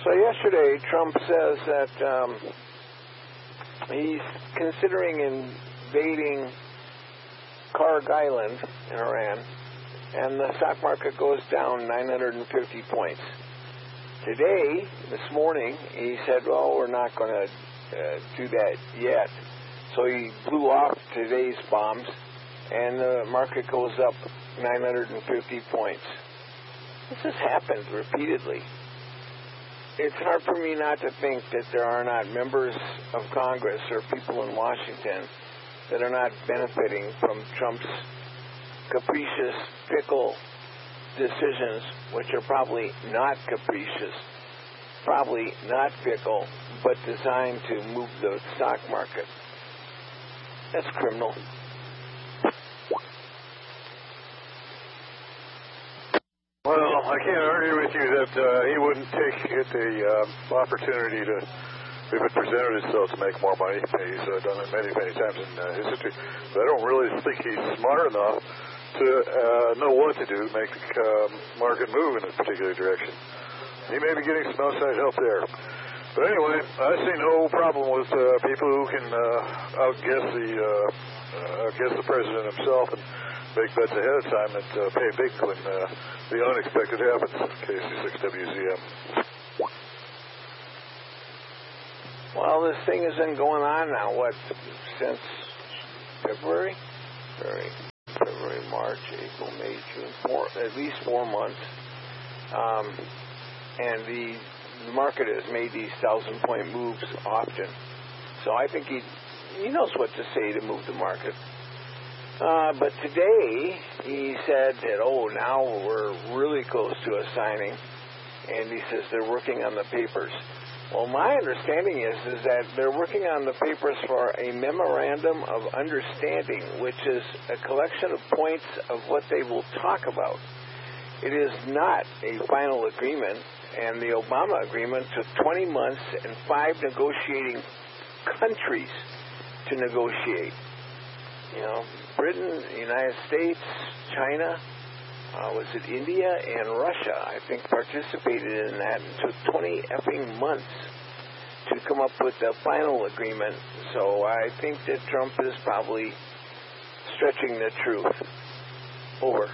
So yesterday, Trump says that he's considering invading Karg Island in Iran, and the stock market goes down 950 points. Today, this morning, he said, well, we're not going to do that yet. So he blew off today's bombs, and the market goes up 950 points. This has happened repeatedly. It's hard for me not to think that there are not members of Congress or people in Washington that are not benefiting from Trump's capricious, fickle decisions, which are probably not capricious, probably not fickle, but designed to move the stock market. That's criminal. Well, I can't argue with you that he wouldn't take the opportunity to, if it presented itself, to make more money. He's done it many, many times in his history. But I don't really think he's smart enough to know what to do to make the market move in a particular direction. He may be getting some outside help there. But anyway, I see no problem with people who can outguess the president himself and make bets ahead of time that pay big when the unexpected happens. KC6WZM. Well, this thing has been going on now, since February, March, April, May, June, at least 4 months. And the market has made these 1,000-point moves often. So I think he knows what to say to move the market. But today he said that, now we're really close to a signing. And he says they're working on the papers. Well, my understanding is that they're working on the papers for a memorandum of understanding, which is a collection of points of what they will talk about. It is not a final agreement, and the Obama agreement took 20 months and 5 negotiating countries to negotiate. Britain, the United States, China, was it India, and Russia, I think, participated in that. It took 20 effing months to come up with the final agreement. So I think that Trump is probably stretching the truth. Over.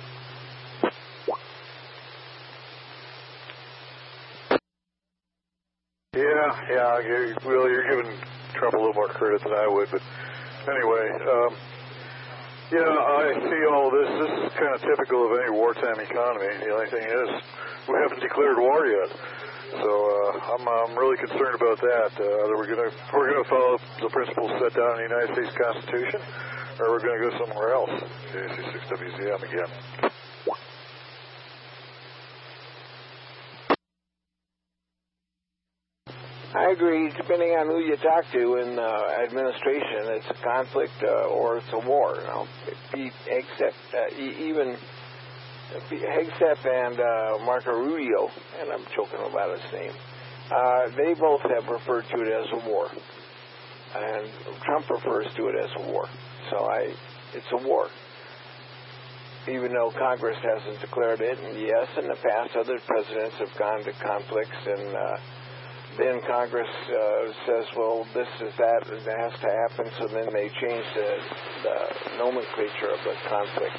Yeah, you're giving Trump a little more credit than I would, but anyway, I see all this. This is kind of typical of any wartime economy. The only thing is, we haven't declared war yet, so I'm really concerned about that. That we're gonna follow the principles set down in the United States Constitution, or we're gonna go somewhere else. KC6WZM again. I agree. Depending on who you talk to in administration, it's a conflict or it's a war. Even Hegseth and Marco Rubio, and I'm choking about his name, they both have referred to it as a war, and Trump refers to it as a war. So it's a war, even though Congress hasn't declared it. And yes, in the past, other presidents have gone to conflicts and. Then Congress says, well, this is that, and that has to happen, so then they change the nomenclature of the conflict.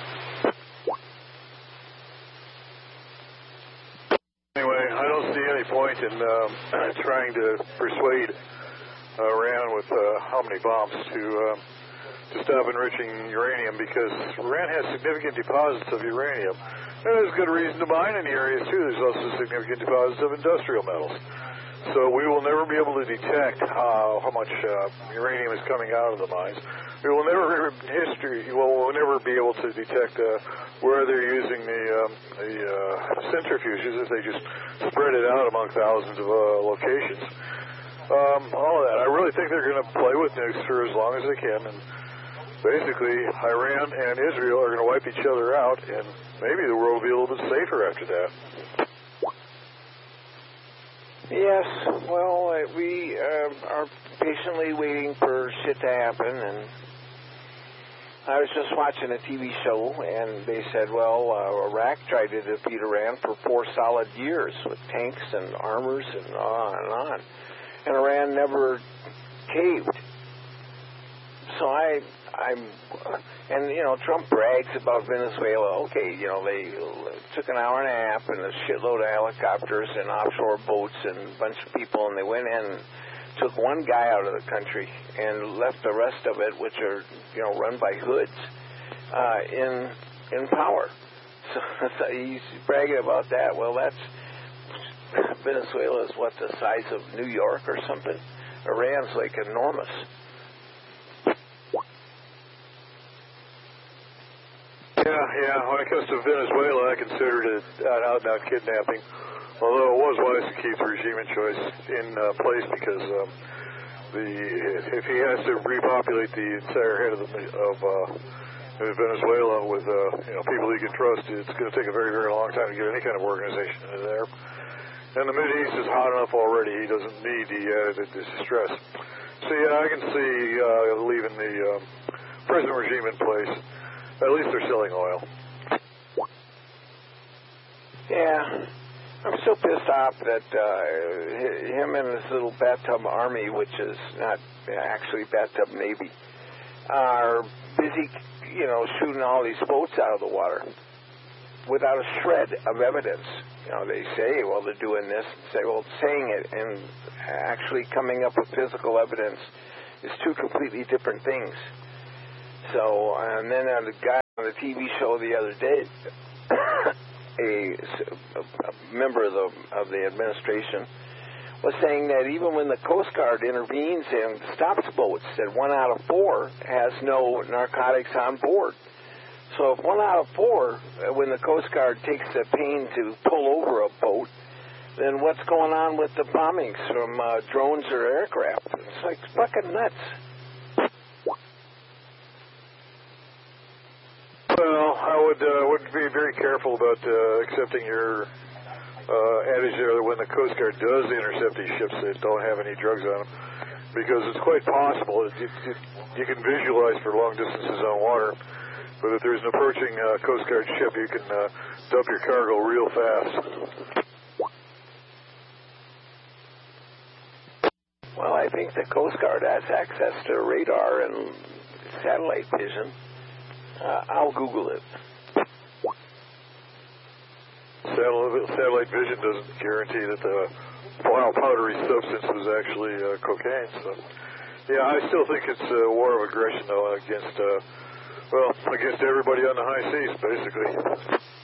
Anyway, I don't see any point in trying to persuade Iran with how many bombs to stop enriching uranium, because Iran has significant deposits of uranium. And there's good reason to mine in the areas, too. There's also significant deposits of industrial metals. So we will never be able to detect how much uranium is coming out of the mines. We will never we'll never be able to detect where they're using the centrifuges, if they just spread it out among thousands of locations. All of that. I really think they're going to play with nukes for as long as they can, and basically Iran and Israel are going to wipe each other out, and maybe the world will be a little bit safer after that. Yes, well, we are patiently waiting for shit to happen, and I was just watching a TV show, and they said, well, Iraq tried to defeat Iran for 4 solid years with tanks and armors and on and on. And Iran never caved. So Trump brags about Venezuela. Okay, they took an hour and a half and a shitload of helicopters and offshore boats and a bunch of people, and they went in and took one guy out of the country and left the rest of it, which are, run by hoods, in power. So he's bragging about that. Well, Venezuela is what, the size of New York or something? Iran's like enormous. Yeah. When it comes to Venezuela, I considered it out-and-out kidnapping, although it was wise to keep the regime in place because if he has to repopulate the entire head of Venezuela with people he can trust, it's going to take a very, very long time to get any kind of organization in there. And the Mideast is hot enough already. He doesn't need the added distress. So yeah, I can see leaving the present regime in place. At least they're selling oil. Yeah. I'm so pissed off that him and his little bathtub army, which is not actually bathtub navy, are busy, shooting all these boats out of the water without a shred of evidence. They say, well, they're doing this. Say, well, saying it and actually coming up with physical evidence is 2 completely different things. So, and then the guy on the TV show the other day, a member of the administration, was saying that even when the Coast Guard intervenes and stops boats, that 1 out of 4 has no narcotics on board. So if 1 out of 4, when the Coast Guard takes the pain to pull over a boat, then what's going on with the bombings from drones or aircraft? It's like fucking nuts. Well, I would be very careful about accepting your adage there that when the Coast Guard does intercept these ships that don't have any drugs on them, because it's quite possible that you can visualize for long distances on water, but if there's an approaching Coast Guard ship, you can dump your cargo real fast. Well, I think the Coast Guard has access to radar and satellite vision. I'll Google it. Satellite vision doesn't guarantee that the powdery substance was actually cocaine. So, yeah, I still think it's a war of aggression, though, against everybody on the high seas, basically.